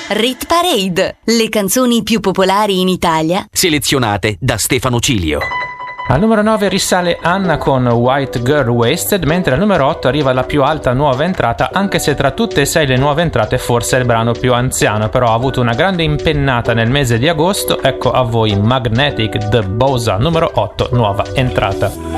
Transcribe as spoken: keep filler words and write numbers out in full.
Rit Parade, le canzoni più popolari in Italia, selezionate da Stefano Cilio. Al numero nove risale Anna con White Girl Wasted, mentre al numero otto arriva la più alta nuova entrata, anche se tra tutte e sei le nuove entrate forse è il brano più anziano, però ha avuto una grande impennata nel mese di agosto. Ecco a voi Magnetic The Bosa, numero otto, nuova entrata.